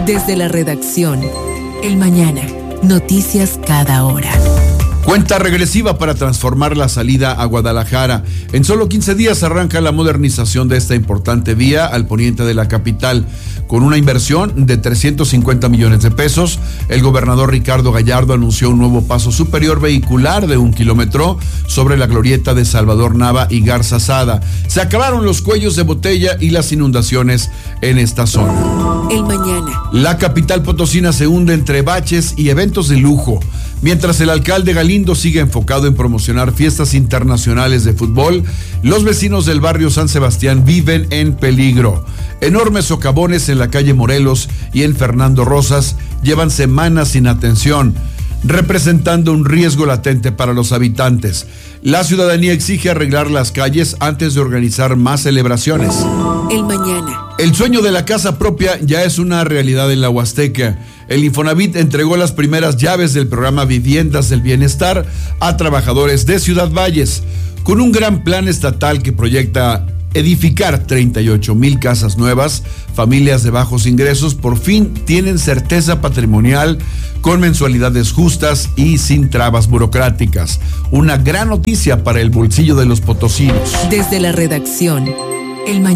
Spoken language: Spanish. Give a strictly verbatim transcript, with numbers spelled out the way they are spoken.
Desde la redacción, El Mañana, noticias cada hora. Cuenta regresiva para transformar la salida a Guadalajara. En solo quince días arranca la modernización de esta importante vía al poniente de la capital. Con una inversión de trescientos cincuenta millones de pesos, el gobernador Ricardo Gallardo anunció un nuevo paso superior vehicular de un kilómetro sobre la glorieta de Salvador Nava y Garza Sada. Se acabaron los cuellos de botella y las inundaciones en esta zona. El Mañana. La capital potosina se hunde entre baches y eventos de lujo. Mientras el alcalde Galindo sigue enfocado en promocionar fiestas internacionales de fútbol, los vecinos del barrio San Sebastián viven en peligro. Enormes socavones en la calle Morelos y en Fernando Rosas llevan semanas sin atención, representando un riesgo latente para los habitantes. La ciudadanía exige arreglar las calles antes de organizar más celebraciones. El Mañana. El sueño de la casa propia ya es una realidad en la Huasteca. El Infonavit entregó las primeras llaves del programa Viviendas del Bienestar a trabajadores de Ciudad Valles, con un gran plan estatal que proyecta edificar treinta y ocho mil casas nuevas. Familias de bajos ingresos por fin tienen certeza patrimonial con mensualidades justas y sin trabas burocráticas. Una gran noticia para el bolsillo de los potosinos. Desde la redacción, El Mañana.